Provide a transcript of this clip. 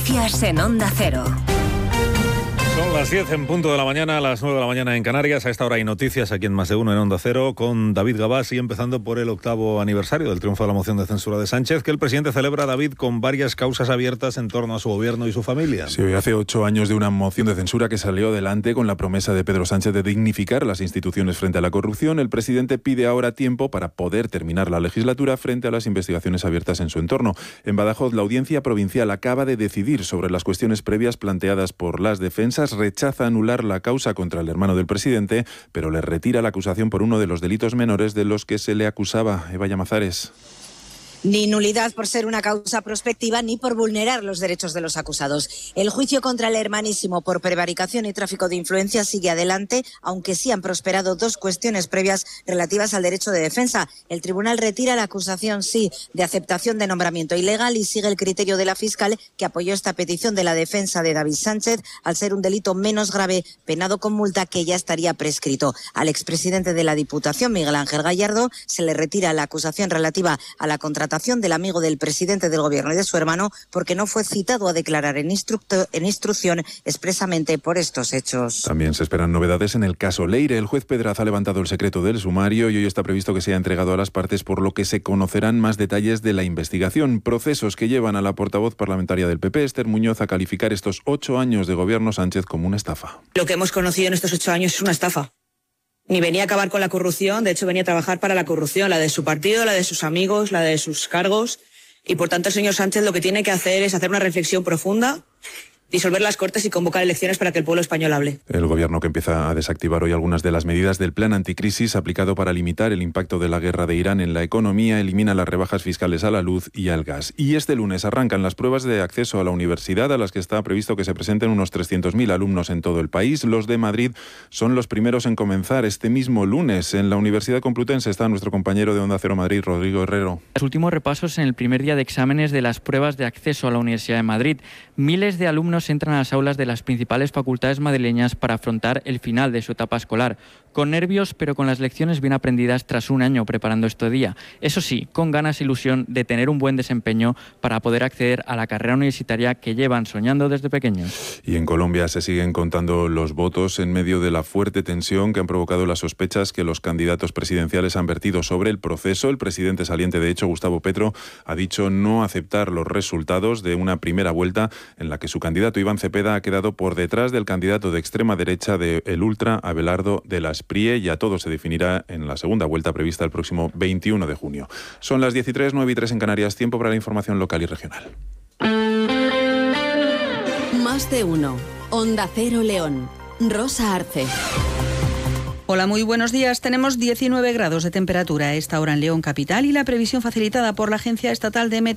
Noticias en Onda Cero. Son las 10 en punto de la mañana, las 9 de la mañana en Canarias. A esta hora hay noticias aquí en Más de Uno en Onda Cero con David Gabás y empezando por el 8º aniversario del triunfo de la moción de censura de Sánchez, que el presidente celebra, David, con varias causas abiertas en torno a su gobierno y su familia. Sí, hoy hace 8 años de una moción de censura que salió adelante con la promesa de Pedro Sánchez de dignificar las instituciones frente a la corrupción. El presidente pide ahora tiempo para poder terminar la legislatura frente a las investigaciones abiertas en su entorno. En Badajoz, la Audiencia Provincial acaba de decidir sobre las cuestiones previas planteadas por las defensas, rechaza anular la causa contra el hermano del presidente, pero le retira la acusación por uno de los delitos menores de los que se le acusaba. Eva Llamazares. Ni nulidad por ser una causa prospectiva ni por vulnerar los derechos de los acusados. El juicio contra el hermanísimo por prevaricación y tráfico de influencias sigue adelante, aunque sí han prosperado 2 cuestiones previas relativas al derecho de defensa. El tribunal retira la acusación, sí, de aceptación de nombramiento ilegal y sigue el criterio de la fiscal que apoyó esta petición de la defensa de David Sánchez al ser un delito menos grave, penado con multa, que ya estaría prescrito. Al expresidente de la Diputación, Miguel Ángel Gallardo, se le retira la acusación relativa a la contratación del amigo del presidente del gobierno y de su hermano porque no fue citado a declarar en instrucción expresamente por estos hechos. También se esperan novedades en el caso Leire. El juez Pedraz ha levantado el secreto del sumario y hoy está previsto que sea entregado a las partes, por lo que se conocerán más detalles de la investigación. Procesos que llevan a la portavoz parlamentaria del PP, Esther Muñoz, a calificar estos 8 años de gobierno Sánchez como una estafa. Lo que hemos conocido en estos 8 años es una estafa. Ni venía a acabar con la corrupción, de hecho venía a trabajar para la corrupción, la de su partido, la de sus amigos, la de sus cargos. Y por tanto el señor Sánchez lo que tiene que hacer es hacer una reflexión profunda, disolver las Cortes y convocar elecciones para que el pueblo español hable. El gobierno que empieza a desactivar hoy algunas de las medidas del plan anticrisis aplicado para limitar el impacto de la guerra de Irán en la economía, elimina las rebajas fiscales a la luz y al gas. Y este lunes arrancan las pruebas de acceso a la universidad, a las que está previsto que se presenten unos 300.000 alumnos en todo el país. Los de Madrid son los primeros en comenzar este mismo lunes. En la Universidad Complutense está nuestro compañero de Onda Cero Madrid, Rodrigo Herrero. Los últimos repasos en el primer día de exámenes de las pruebas de acceso a la Universidad de Madrid. Miles de alumnos entran a las aulas de las principales facultades madrileñas para afrontar el final de su etapa escolar. Con nervios, pero con las lecciones bien aprendidas tras un año preparando este día. Eso sí, con ganas e ilusión de tener un buen desempeño para poder acceder a la carrera universitaria que llevan soñando desde pequeños. Y en Colombia se siguen contando los votos en medio de la fuerte tensión que han provocado las sospechas que los candidatos presidenciales han vertido sobre el proceso. El presidente saliente, de hecho, Gustavo Petro, ha dicho no aceptar los resultados de una primera vuelta en la que su candidato Iván Cepeda ha quedado por detrás del candidato de extrema derecha de el Ultra, Abelardo de las Prie. Ya todo se definirá en la segunda vuelta prevista el próximo 21 de junio. Son las 13, 9:03 en Canarias. Tiempo para la información local y regional. Más de Uno. Onda Cero León. Rosa Arce. Hola, muy buenos días. Tenemos 19 grados de temperatura a esta hora en León capital y la previsión facilitada por la Agencia Estatal de Meteorología